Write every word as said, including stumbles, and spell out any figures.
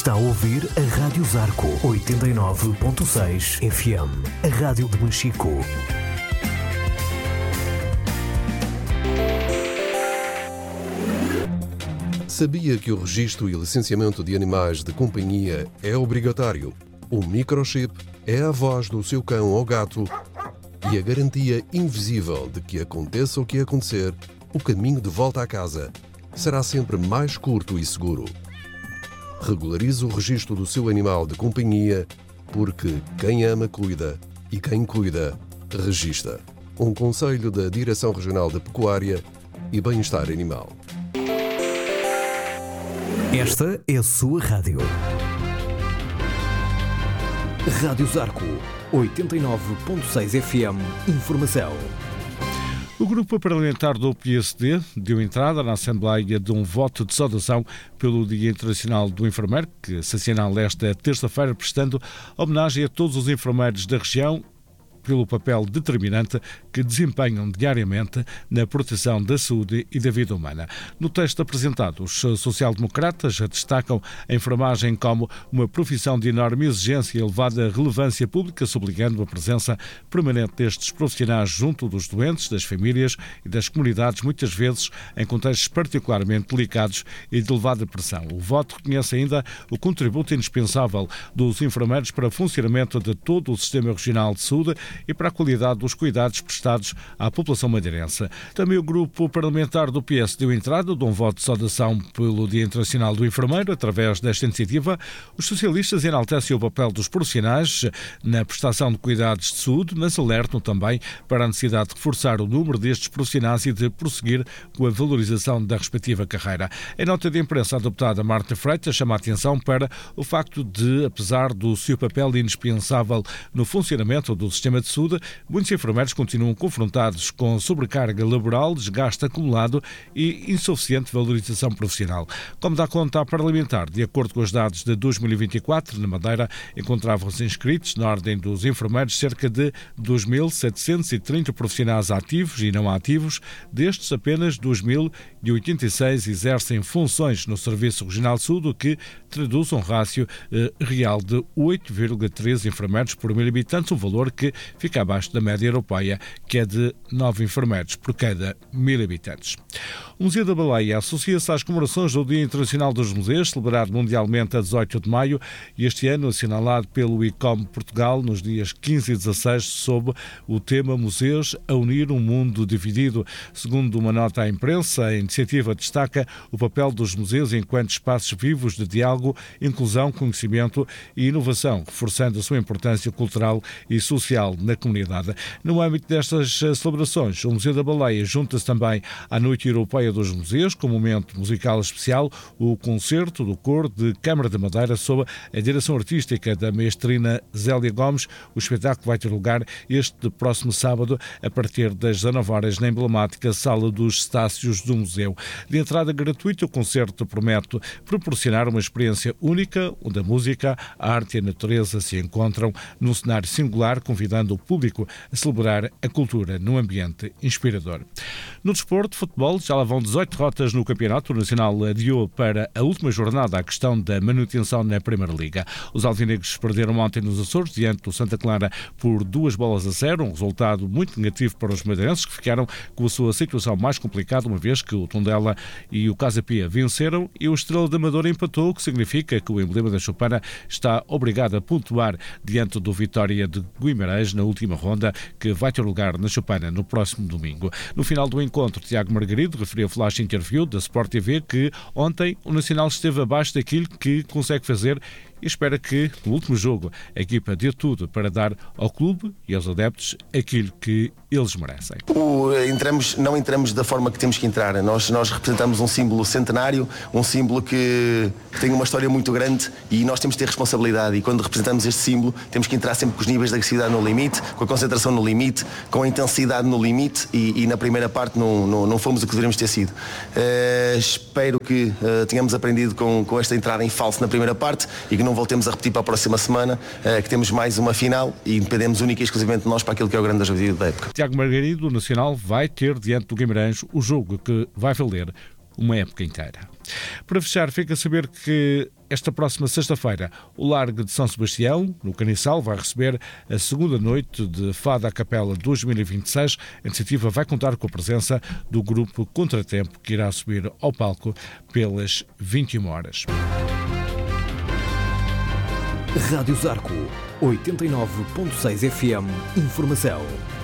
Está a ouvir a Rádio Zarco oitenta e nove ponto seis F M, a rádio de Machico. Sabia que o registro e licenciamento de animais de companhia é obrigatório? O microchip é a voz do seu cão ou gato e a garantia invisível de que aconteça o que acontecer, o caminho de volta à casa será sempre mais curto e seguro. Regularize o registro do seu animal de companhia, porque quem ama cuida e quem cuida registra. Um conselho da Direção Regional de Pecuária e Bem-Estar Animal. Esta é a sua rádio. Rádio Zarco oitenta e nove ponto seis F M. Informação. O grupo parlamentar do P S D deu entrada na Assembleia de um voto de saudação pelo Dia Internacional do Enfermeiro, que se assinala esta terça-feira, prestando homenagem a todos os enfermeiros da região pelo papel determinante que desempenham diariamente na proteção da saúde e da vida humana. No texto apresentado, os social-democratas destacam a enfermagem como uma profissão de enorme exigência e elevada relevância pública, sublinhando a presença permanente destes profissionais junto dos doentes, das famílias e das comunidades, muitas vezes em contextos particularmente delicados e de elevada pressão. O voto reconhece ainda o contributo indispensável dos enfermeiros para o funcionamento de todo o sistema regional de saúde e para a qualidade dos cuidados prestados à população madeirense. Também o grupo parlamentar do P S deu entrada de um voto de saudação pelo Dia Internacional do Enfermeiro. Através desta iniciativa, os socialistas enaltecem o papel dos profissionais na prestação de cuidados de saúde, mas alertam também para a necessidade de reforçar o número destes profissionais e de prosseguir com a valorização da respectiva carreira. Em nota de imprensa, a deputada Marta Freitas chama a atenção para o facto de, apesar do seu papel indispensável no funcionamento do sistema de saúde, muitos enfermeiros continuam confrontados com sobrecarga laboral, desgaste acumulado e insuficiente valorização profissional. Como dá conta a parlamentar, de acordo com os dados de dois mil e vinte e quatro, na Madeira encontravam-se inscritos, na ordem dos enfermeiros, cerca de dois mil setecentos e trinta profissionais ativos e não ativos. Destes, apenas dois mil e oitenta e seis exercem funções no Serviço Regional de Saúde, o que traduz um rácio eh, real de oito vírgula três enfermeiros por mil habitantes, um valor que fica abaixo da média europeia, que é de nove enfermeiros por cada mil habitantes. O Museu da Baleia associa-se às comemorações do Dia Internacional dos Museus, celebrado mundialmente a dezoito de maio, e este ano assinalado pelo ICOM Portugal nos dias quinze e dezasseis, sob o tema Museus a unir um mundo dividido. Segundo uma nota à imprensa, a iniciativa destaca o papel dos museus enquanto espaços vivos de diálogo, inclusão, conhecimento e inovação, reforçando a sua importância cultural e social na comunidade. No âmbito destas celebrações, o Museu da Baleia junta-se também à Noite Europeia dos Museus, com um momento musical especial, o concerto do Coro de Câmara da Madeira, sob a direção artística da maestrina Zélia Gomes. O espetáculo vai ter lugar este próximo sábado, a partir das dezanove horas, na emblemática Sala dos Estácios do Museu. De entrada gratuita, o concerto promete proporcionar uma experiência única, onde a música, a arte e a natureza se encontram num cenário singular, convidando o público a celebrar a cultura num ambiente inspirador. No desporto, futebol, já lá vão dezoito derrotas no campeonato. O Nacional adiou para a última jornada a questão da manutenção na Primeira Liga. Os alvinegros perderam ontem nos Açores, diante do Santa Clara, por duas bolas a zero, um resultado muito negativo para os madeirenses, que ficaram com a sua situação mais complicada, uma vez que o Tondela e o Casa Pia venceram e o Estrela da Amadora empatou, o que significa que o emblema da Choupana está obrigado a pontuar diante do Vitória de Guimarães na última ronda, que vai ter lugar na Choupana no próximo domingo. No final do encontro, Tiago Margarido referiu a flash interview da Sport T V que ontem o Nacional esteve abaixo daquilo que consegue fazer e espera que, no último jogo, a equipa dê tudo para dar ao clube e aos adeptos aquilo que eles merecem. O, entramos, não entramos da forma que temos que entrar. Nós, nós representamos um símbolo centenário, um símbolo que, que tem uma história muito grande e nós temos que ter responsabilidade. E quando representamos este símbolo, temos que entrar sempre com os níveis de agressividade no limite, com a concentração no limite, com a intensidade no limite e, e na primeira parte não, não, não fomos o que deveríamos ter sido. Uh, espero que uh, tenhamos aprendido com, com esta entrada em falso na primeira parte e que não voltemos a repetir para a próxima semana, uh, que temos mais uma final e dependemos única e exclusivamente de nós para aquilo que é o grande objetivo da época. Tiago Margarido, o Nacional vai ter diante do Guimarães o jogo que vai valer uma época inteira. Para fechar, fica a saber que esta próxima sexta-feira o Largo de São Sebastião, no Caniçal, vai receber a segunda noite de Fado à Capela dois mil e vinte e seis. A iniciativa vai contar com a presença do grupo Contratempo, que irá subir ao palco pelas vinte e uma horas. Rádio Zarco, oitenta e nove ponto seis F M. Informação